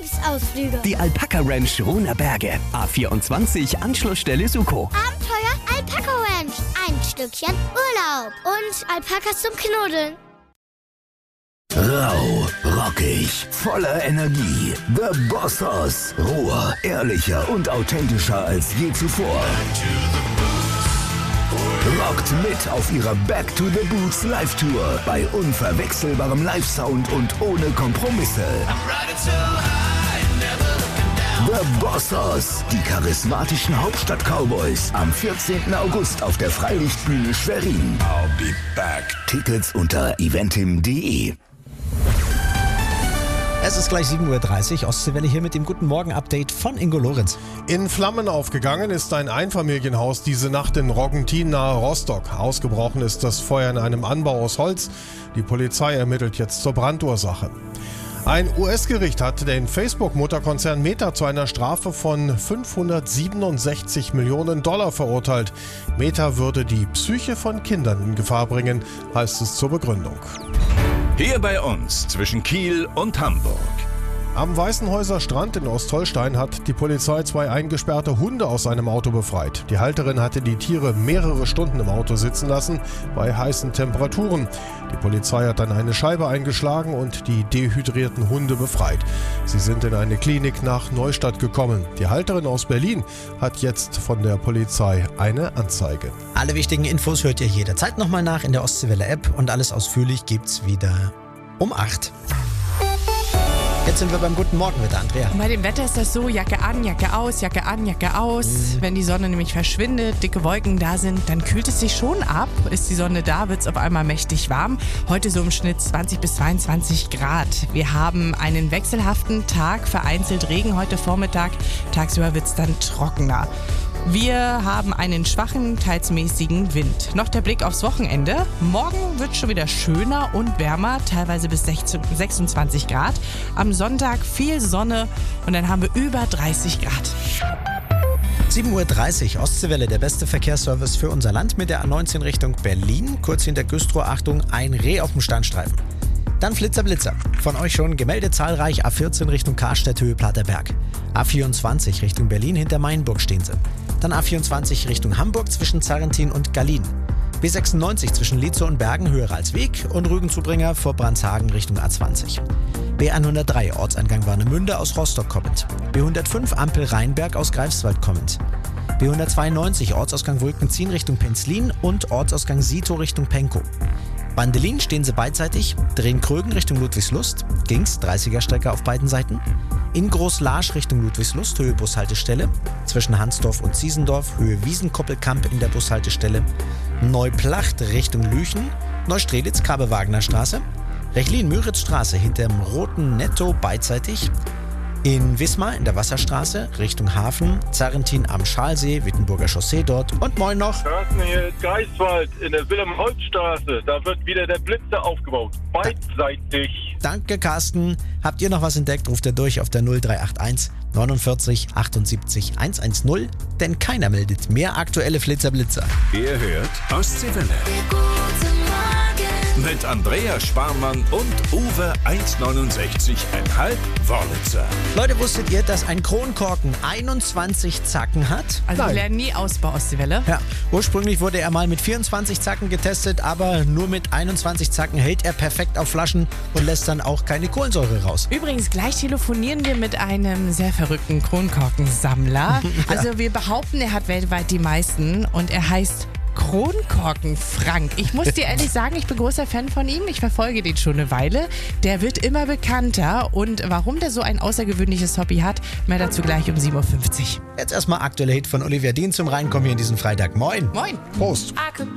Betriebsausflüge. Die Alpaka Ranch Ruhner Berge. A24 Anschlussstelle Suko. Abenteuer Alpaka Ranch. Ein Stückchen Urlaub. Und Alpakas zum Knuddeln. Rau, rockig, voller Energie. The Boss Hoss. Roher, ehrlicher und authentischer als je zuvor. Rockt mit auf ihrer Back to the Boots Live-Tour bei unverwechselbarem Live-Sound und ohne Kompromisse. The Boss Hoss, die charismatischen Hauptstadt-Cowboys am 14. August auf der Freilichtbühne Schwerin. I'll be back. Tickets unter eventim.de. Es ist gleich 7.30 Uhr, Ostseewelle hier mit dem Guten Morgen-Update von Ingo Lorenz. In Flammen aufgegangen ist ein Einfamilienhaus diese Nacht in Roggentin nahe Rostock. Ausgebrochen ist das Feuer in einem Anbau aus Holz. Die Polizei ermittelt jetzt zur Brandursache. Ein US-Gericht hat den Facebook-Mutterkonzern Meta zu einer Strafe von $567 Millionen verurteilt. Meta würde die Psyche von Kindern in Gefahr bringen, heißt es zur Begründung. Hier bei uns zwischen Kiel und Hamburg. Am Weißenhäuser Strand in Ostholstein hat die Polizei 2 eingesperrte Hunde aus einem Auto befreit. Die Halterin hatte die Tiere mehrere Stunden im Auto sitzen lassen, bei heißen Temperaturen. Die Polizei hat dann eine Scheibe eingeschlagen und die dehydrierten Hunde befreit. Sie sind in eine Klinik nach Neustadt gekommen. Die Halterin aus Berlin hat jetzt von der Polizei eine Anzeige. Alle wichtigen Infos hört ihr jederzeit nochmal nach in der Ostseewelle-App und alles ausführlich gibt's wieder um 8. Jetzt sind wir beim Guten Morgen mit Andrea. Bei dem Wetter ist das so, Jacke an, Jacke aus, Jacke an, Jacke aus. Wenn die Sonne nämlich verschwindet, dicke Wolken da sind, dann kühlt es sich schon ab. Ist die Sonne da, wird es auf einmal mächtig warm. Heute so im Schnitt 20 bis 22 Grad. Wir haben einen wechselhaften Tag, vereinzelt Regen heute Vormittag. Tagsüber wird es dann trockener. Wir haben einen schwachen, teils mäßigen Wind. Noch der Blick aufs Wochenende. Morgen wird es schon wieder schöner und wärmer, teilweise bis 26 Grad. Am Sonntag viel Sonne und dann haben wir über 30 Grad. 7.30 Uhr, Ostseewelle, der beste Verkehrsservice für unser Land mit der A19 Richtung Berlin. Kurz hinter Güstrow, Achtung, ein Reh auf dem Standstreifen. Dann Flitzer, Blitzer. Von euch schon gemeldet zahlreich. A14 Richtung Karstedt, Höhe Platterberg. A24 Richtung Berlin, hinter Mainburg stehen sie. Dann A24 Richtung Hamburg zwischen Zarrentin und Gallien. B96 zwischen Lietzow und Bergen, Höhe Ralsweg und Rügenzubringer vor Brandshagen Richtung A20. B103 Ortseingang Warnemünde aus Rostock kommend. B105 Ampel Rheinberg aus Greifswald kommend. B192 Ortsausgang Wulkenzien Richtung Penzlin und Ortsausgang Sito Richtung Penkow. Bandelin stehen sie beidseitig, drehen Krögen Richtung Ludwigslust, Gings 30er-Strecke auf beiden Seiten. In Großlarsch Richtung Ludwigslust, Höhe Bushaltestelle. Zwischen Hansdorf und Ziesendorf, Höhe Wiesenkoppelkamp in der Bushaltestelle. Neuplacht Richtung Lüchen, Neustrelitz, Kabe-Wagner-Straße. Rechlin-Müritz-Straße hinterm Roten Netto beidseitig. In Wismar in der Wasserstraße Richtung Hafen, Zarrentin am Schalsee, Wittenburger Chaussee dort und moin noch. Carsten, hier ist Greifswald in der Wilhelm-Holtz-Straße. Da wird wieder der Blitzer aufgebaut. Beidseitig. Danke, Carsten. Habt ihr noch was entdeckt, ruft ihr durch auf der 0381 49 78 110, denn keiner meldet mehr aktuelle Flitzer-Blitzer. Ihr hört Ostseewelle. Mit Andrea Sparmann und Uwe 1,69,5 Wörlitzer. Leute, wusstet ihr, dass ein Kronkorken 21 Zacken hat? Also wir lernen nie aus bei Ostseewelle. Ja, ursprünglich wurde er mal mit 24 Zacken getestet, aber nur mit 21 Zacken hält er perfekt auf Flaschen und lässt dann auch keine Kohlensäure raus. Übrigens, gleich telefonieren wir mit einem sehr verrückten Kronkorkensammler. Also wir behaupten, er hat weltweit die meisten und er heißt Kronkorken Frank. Ich muss dir ehrlich sagen, ich bin großer Fan von ihm. Ich verfolge den schon eine Weile. Der wird immer bekannter. Und warum der so ein außergewöhnliches Hobby hat, mehr dazu gleich um 7.50 Uhr. Jetzt erstmal aktuelle Hit von Olivia Dean zum Reinkommen hier in diesem Freitag. Moin. Moin. Prost.